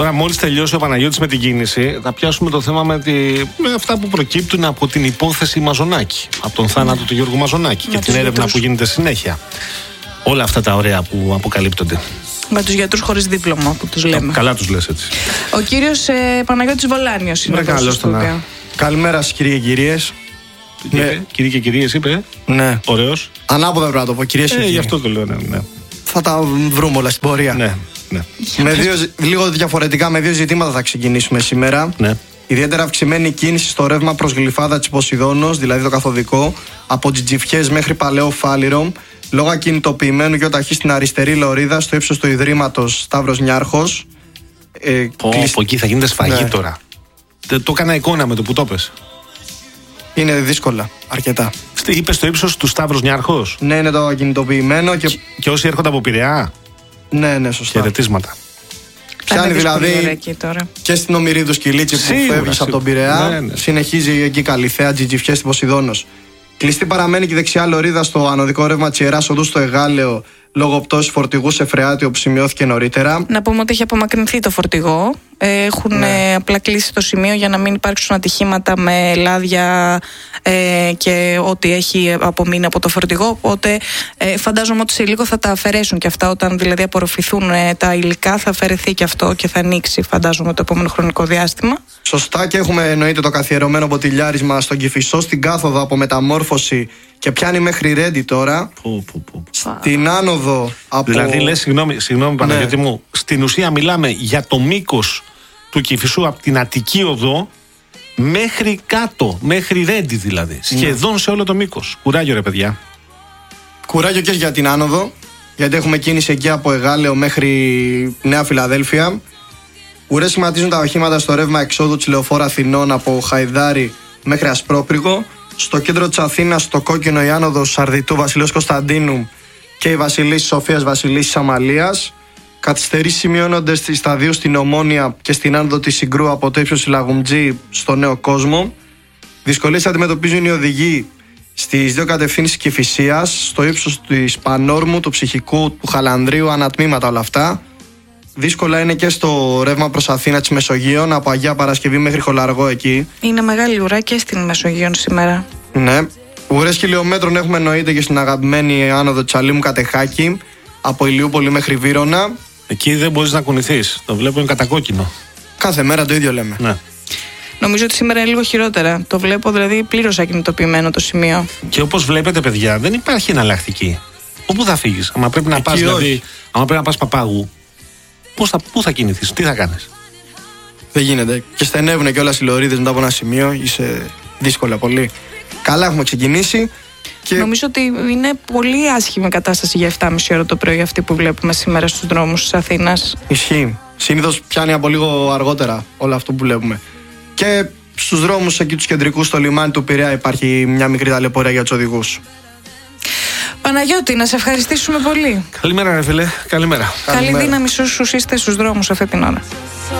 Τώρα, μόλις τελειώσει ο Παναγιώτης με την κίνηση, θα πιάσουμε το θέμα με αυτά που προκύπτουν από την υπόθεση Μαζονάκη. Από τον θάνατο του Γιώργου Μαζονάκη και την έρευνα που γίνεται συνέχεια. Όλα αυτά τα ωραία που αποκαλύπτονται. Με τους γιατρούς χωρίς δίπλωμα που τους λέμε. Καλά τους λες έτσι. Ο κύριος Παναγιώτης Βολάνιος είναι εδώ στο στούντιο. Καλημέρα σας, κύριοι και κυρίες. Κύριοι και κυρίες είπε. Ναι. Ωραίος. Ανάποδα πρέπει να το πω, κυρίες και κύριοι. Γι' αυτό το λέω, ναι. Θα τα βρούμε όλα στην πορεία. Ναι. Λίγο διαφορετικά, με δύο ζητήματα θα ξεκινήσουμε σήμερα. Ναι. Ιδιαίτερα αυξημένη κίνηση στο ρεύμα προς Γλυφάδα της Ποσειδώνος, δηλαδή το καθοδικό, από Τζιτζιφιές μέχρι Παλαιό Φάληρο, λόγω ακινητοποιημένου γιοταχή στην αριστερή λωρίδα, στο ύψος του Ιδρύματος Σταύρος Νιάρχος. Από εκεί θα γίνεται σφαγή τώρα. Το έκανα εικόνα με το που το πες. Είναι δύσκολα, αρκετά. Είπες στο ύψος του Σταύρος Νιάρχος. Ναι, είναι το ακινητοποιημένο. Και όσοι έρχονται από Πειραιά. Ναι, σωστά. Χαιρετίσματα. Πιάνει δηλαδή και στην Ομηρίδου Σκυλίτσι που φεύγει από τον Πειραιά. Ναι. Συνεχίζει εκεί Καλυθέα, Τζιτζιφιές στην Ποσειδώνος. Κλειστή παραμένει και η δεξιά λωρίδα στο ανωδικό ρεύμα της Ιεράς Οδού στο Εγάλεο, λόγω πτώσης φορτηγού σε Φρεάτιο που σημειώθηκε νωρίτερα. Να πούμε ότι έχει απομακρυνθεί το φορτηγό. Έχουν απλά κλείσει το σημείο για να μην υπάρξουν ατυχήματα με λάδια και ό,τι έχει απομείνει από το φορτηγό. Οπότε φαντάζομαι ότι σε λίγο θα τα αφαιρέσουν και αυτά. Όταν δηλαδή απορροφηθούν τα υλικά, θα αφαιρεθεί και αυτό και θα ανοίξει, φαντάζομαι, το επόμενο χρονικό διάστημα. Σωστά, και έχουμε εννοείται το καθιερωμένο μποτιλιάρισμα στον Κηφισό, στην κάθοδο από μεταμόρφωση και πιάνει μέχρι Ρέντι τώρα. Στην άνοδο από. Δηλαδή, λες, συγγνώμη Παναγιώτη μου, στην ουσία μιλάμε για το μήκος του Κηφισού από την Αττική Οδό μέχρι κάτω, μέχρι Ρέντι δηλαδή. Σχεδόν σε όλο το μήκος. Κουράγιο, ρε παιδιά. Κουράγιο και για την άνοδο, γιατί έχουμε κίνηση εκεί από Εγάλεο μέχρι Νέα Φιλαδέλφια. Ουρές σχηματίζουν τα οχήματα στο ρεύμα εξόδου της Λεωφόρου Αθηνών από Χαϊδάρι μέχρι Ασπρόπριγο. Στο κέντρο της Αθήνας, στο κόκκινο, η άνοδος Σαρδιτού Βασιλέως Κωνσταντίνου και η Βασιλίσσης Σοφίας Βασιλίσσης Αμαλίας. Καθυστερήσεις σημειώνονται στη σταδίου στην Ομόνια και στην άνοδο της Συγκρού από το ύψος Λαγουμτζή στο Νέο Κόσμο. Δυσκολίες αντιμετωπίζουν οι οδηγοί στις δύο κατευθύνσεις Κηφισίας, στο ύψος της Πανόρμου, του Ψυχικού, του Χαλανδρίου, ανατμήματα όλα αυτά. Δύσκολα είναι και στο ρεύμα προς Αθήνα της Μεσογείων, από Αγία Παρασκευή μέχρι Χολαργό εκεί. Είναι μεγάλη ουρά και στην Μεσογείων σήμερα. Ναι. Ουρές χιλιόμετρων έχουμε εννοείται και στην αγαπημένη άνοδο Τσαλίμου Κατεχάκη, από Ηλιούπολη μέχρι Βύρωνα. Εκεί δεν μπορείς να κουνηθείς. Το βλέπω είναι κατακόκκινο. Κάθε μέρα το ίδιο λέμε. Ναι. Νομίζω ότι σήμερα είναι λίγο χειρότερα. Το βλέπω δηλαδή πλήρως ακινητοποιημένο το σημείο. Και όπως βλέπετε, παιδιά, δεν υπάρχει εναλλακτική. Όπου θα φύγεις? Άμα πρέπει να πας, δηλαδή, άμα πρέπει να πας Παπάγου, πού θα κινηθείς, τι θα κάνεις? Δεν γίνεται. Και στενεύουν κιόλας οι λωρίδες μετά από ένα σημείο. Είσαι δύσκολα πολύ. Καλά, έχουμε ξεκινήσει. Και... Νομίζω ότι είναι πολύ άσχημη κατάσταση για 7.30 ώρα το πρωί αυτή που βλέπουμε σήμερα στους δρόμους της Αθήνας. Ισχύει. Συνήθως πιάνει από λίγο αργότερα όλο αυτό που βλέπουμε. Και στους δρόμους εκεί τους κεντρικούς, στο λιμάνι του Πειραιά, υπάρχει μια μικρή ταλαιπωρία για τους οδηγούς. Παναγιώτη, να σε ευχαριστήσουμε πολύ. Καλημέρα, ρε φίλε. Καλημέρα. Καλή δύναμη σε όσους είστε στους δρόμους αυτή την ώρα.